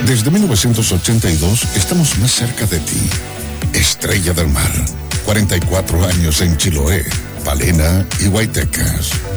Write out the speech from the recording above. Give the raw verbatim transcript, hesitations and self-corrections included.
Desde mil novecientos ochenta y dos estamos más cerca de ti. Estrella del Mar, cuarenta y cuatro años en Chiloé, Palena y Guaytecas.